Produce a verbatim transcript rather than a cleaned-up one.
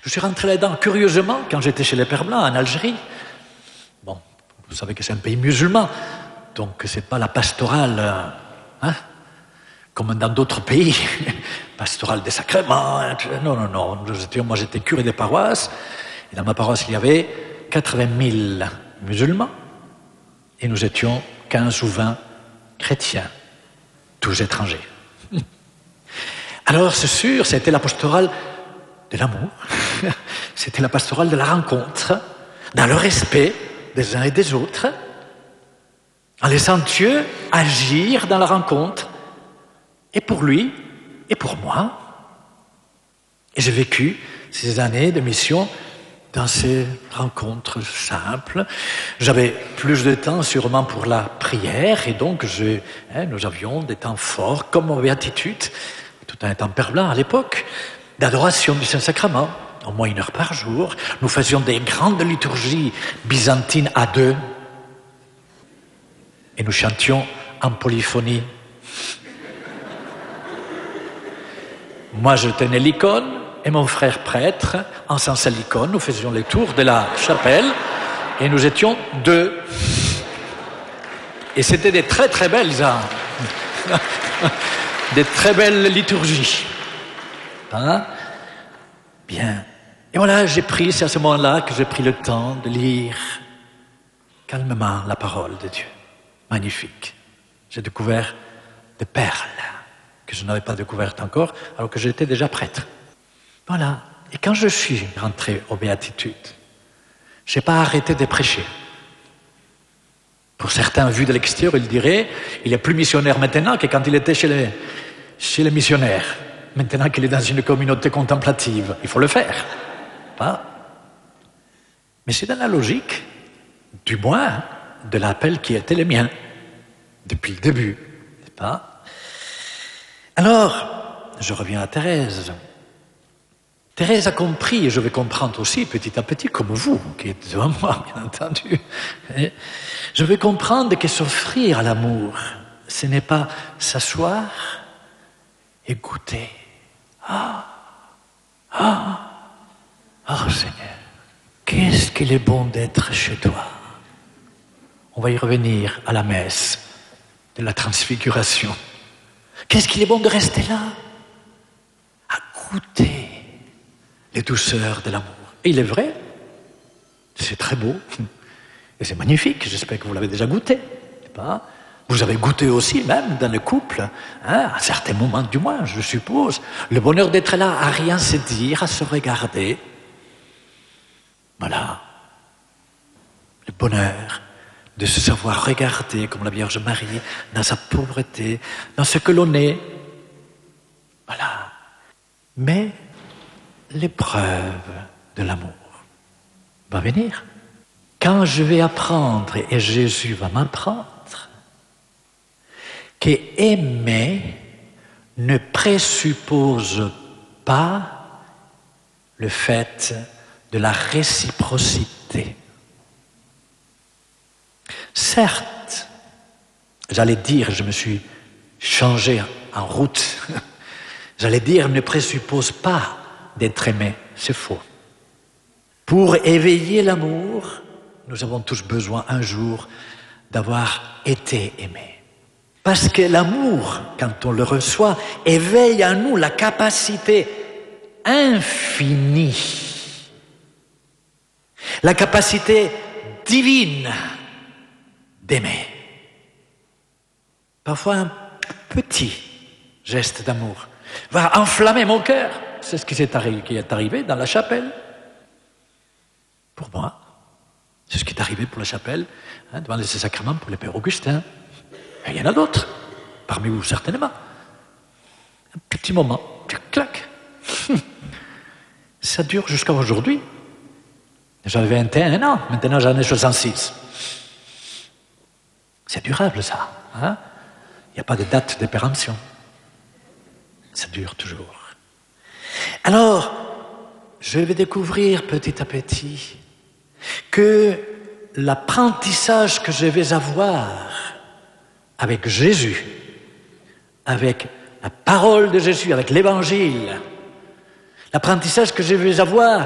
Je suis rentré là-dedans curieusement quand j'étais chez les Pères Blancs en Algérie. Bon, vous savez que c'est un pays musulman, donc c'est pas la pastorale, hein, comme dans d'autres pays, pastorale des sacrements. Non, non, non. Nous étions, moi, j'étais curé des paroisses, et dans ma paroisse, il y avait quatre-vingt mille musulmans, et nous étions quinze ou vingt chrétiens, tous étrangers. Alors, c'est sûr, c'était la pastorale de l'amour, c'était la pastorale de la rencontre, dans le respect des uns et des autres, en laissant Dieu agir dans la rencontre, et pour lui, et pour moi. Et j'ai vécu ces années de mission dans ces rencontres simples. J'avais plus de temps sûrement pour la prière, et donc je, hein, nous avions des temps forts, comme en béatitude, tout un temps Père Blanc à l'époque, d'adoration du Saint-Sacrement, au moins une heure par jour. Nous faisions des grandes liturgies byzantines à deux, et nous chantions en polyphonie. Moi, je tenais l'icône, et mon frère prêtre encensait l'icône. Nous faisions les tours de la chapelle, et nous étions deux. Et c'était des très très belles, hein, des très belles liturgies. Hein? Bien. Et voilà, j'ai pris, c'est à ce moment-là que j'ai pris le temps de lire calmement la parole de Dieu. Magnifique. J'ai découvert des perles que je n'avais pas découvertes encore, alors que j'étais déjà prêtre. Voilà. Et quand je suis rentré aux béatitudes, je n'ai pas arrêté de prêcher. Pour certains, vu de l'extérieur, ils diraient, il est plus missionnaire maintenant que quand il était chez les, chez les missionnaires. Maintenant qu'il est dans une communauté contemplative, il faut le faire. Pas. Mais c'est dans la logique, du moins, de l'appel qui était le mien, depuis le début. Pas. Alors, je reviens à Thérèse. Thérèse a compris, et je vais comprendre aussi petit à petit, comme vous, qui êtes devant moi, bien entendu. Je vais comprendre que s'offrir à l'amour, ce n'est pas s'asseoir et goûter. Ah, ah, oh Seigneur, qu'est-ce qu'il est bon d'être chez toi. On va y revenir à la messe de la transfiguration. Qu'est-ce qu'il est bon de rester là, à goûter les douceurs de l'amour. Et il est vrai, c'est très beau, et c'est magnifique, j'espère que vous l'avez déjà goûté. Pas? Vous avez goûté aussi, même dans le couple, hein, à certains moments du moins, je suppose, le bonheur d'être là, à rien se dire, à se regarder. Voilà. Le bonheur de se savoir regarder comme la Vierge Marie, dans sa pauvreté, dans ce que l'on est. Voilà. Mais l'épreuve de l'amour va venir. Quand je vais apprendre, et Jésus va m'apprendre, qu'aimer ne présuppose pas le fait de la réciprocité. Certes, j'allais dire, je me suis changé en route, j'allais dire, ne présuppose pas d'être aimé, c'est faux. Pour éveiller l'amour, nous avons tous besoin un jour d'avoir été aimés. Parce que l'amour, quand on le reçoit, éveille en nous la capacité infinie, la capacité divine d'aimer. Parfois un petit geste d'amour va enflammer mon cœur. C'est ce qui, s'est arri- qui est arrivé dans la chapelle. Pour moi, c'est ce qui est arrivé pour la chapelle, hein, devant les sacrements pour le Père Augustin. Et il y en a d'autres, parmi vous certainement. Un petit moment, clac. Ça dure jusqu'à aujourd'hui. J'avais vingt et un ans, maintenant j'en ai soixante-six. C'est durable ça. Hein? Il n'y a pas de date de péremption. Ça dure toujours. Alors, je vais découvrir petit à petit que l'apprentissage que je vais avoir avec Jésus, avec la parole de Jésus, avec l'Évangile, l'apprentissage que je vais avoir